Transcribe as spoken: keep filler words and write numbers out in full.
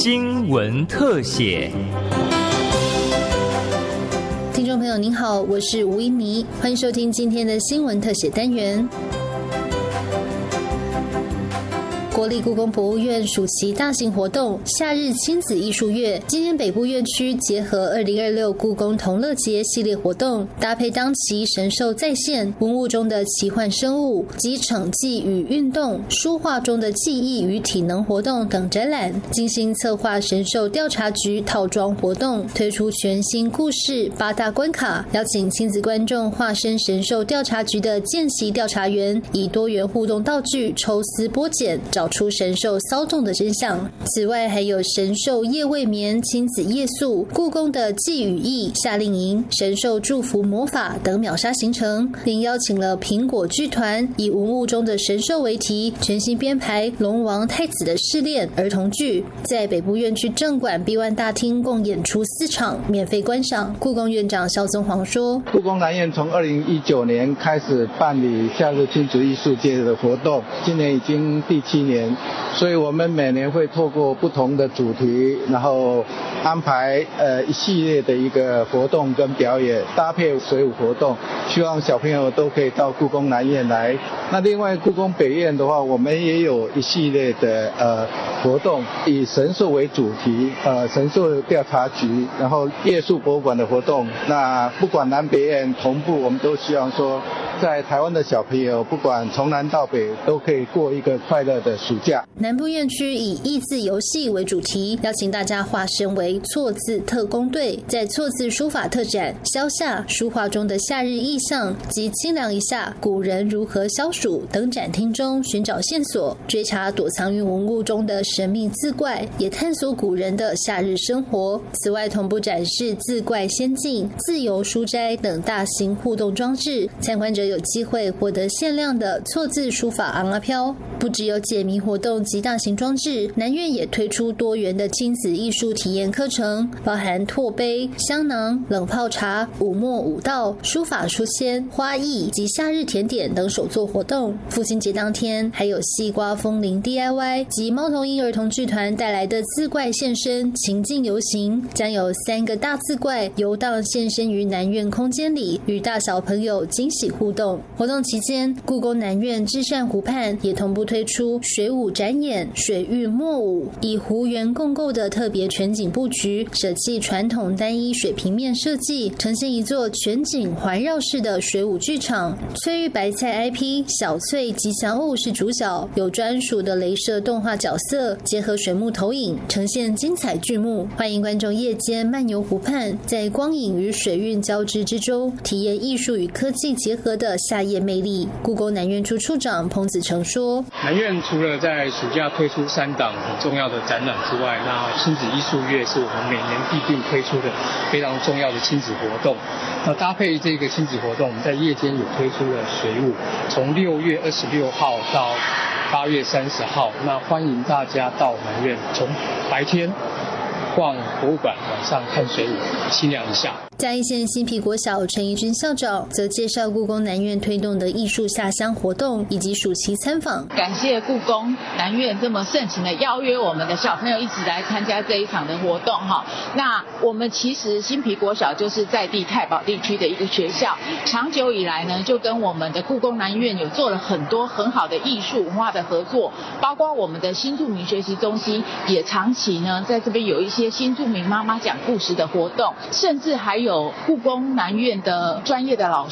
新闻特写。 听众朋友您好，我是吴依妮，欢迎收听今天的新闻特写单元。国立故宫博物院暑期大型活动夏日亲子艺术月，今天北部院区结合二零二六故宫同乐节系列活动，搭配当期神兽再现、文物中的奇幻生物及惩记与运动、书画中的记忆与体能活动等展览，精心策划神兽调查局套装活动，推出全新故事八大关卡，邀请亲子观众化身神兽调查局的见习调查员，以多元互动道具抽丝剥茧，找出神兽骚动的真相。此外还有神兽夜未眠、亲子夜宿、故宫的祭与义、夏令营、神兽祝福魔法等秒杀行程，并邀请了苹果剧团以文物中的神兽为题，全新编排龙王太子的试炼儿童剧，在北部院区正馆 B 一 大厅共演出四场，免费观赏。故宫院长萧宗煌说， 故宫南院从二零一九年开始办理夏日亲子艺术节的活动，今年已经第七年，所以我们每年会透过不同的主题，然后安排呃一系列的一个活动跟表演，搭配水舞活动，希望小朋友都可以到故宫南院来。那另外故宫北院的话，我们也有一系列的呃活动，以神兽为主题，呃神兽调查局，然后夜宿博物馆的活动。那不管南北院同步，我们都希望说，在台湾的小朋友不管从南到北都可以过一个快乐的暑假。 南部院区以益字游戏为主题，邀请大家化身为错字特工队，在错字书法特展、消夏书画中的夏日意象及清凉一下古人如何消暑等展厅中寻找线索，追查躲藏于文物中的神秘字怪，也探索古人的夏日生活。此外同步展示字怪仙境、自由书斋等大型互动装置，参观者有机会获得限量的错字书法昂阿飘。不只有解谜活动及大型装置，南院也推出多元的亲子艺术体验课程，包含拓杯、香囊、冷泡茶、武墨武道、书法书签、花艺及夏日甜点等手作活动。父亲节当天还有西瓜风铃 D I Y 及猫头鹰儿童剧团带来的字怪现身情境游行，将有三个大字怪游荡现身于南院空间里，与大小朋友惊喜互动。活动期间，故宫南院至善湖畔也同步推出水舞展演、水域墨舞，以湖园共构的特别全景布局，舍弃传统单一水平面设计，呈现一座全景环绕式的水舞剧场。翠玉白菜 I P 小翠吉祥物是主角，有专属的雷射动画角色，结合水幕投影，呈现精彩剧目。欢迎观众夜间漫游湖畔，在光影与水韵交织之中，体验艺术与科技结合的夏夜魅力。故宫南院处处长彭子成说， 南院除了在暑假推出三档很重要的展览之外，那亲子艺术月是我们每年必定推出的非常重要的亲子活动。那搭配这个亲子活动，我们在夜间也推出了水舞，从六月二十六号到八月三十号，那欢迎大家到南院，从白天逛博物馆，晚上看水舞，清凉一下。 嘉义县新埤国小陈怡君校长则介绍故宫南院推动的艺术下乡活动以及暑期参访。 感谢故宫南院这么盛情的邀约我们的小朋友一起来参加这一场的活动哈。那我们其实新埤国小就是在地太保地区的一个学校，长久以来呢就跟我们的故宫南院有做了很多很好的艺术文化的合作，包括我们的新住民学习中心也长期呢在这边有一些新住民妈妈讲故事的活动，甚至还有有故宫南院的专业的老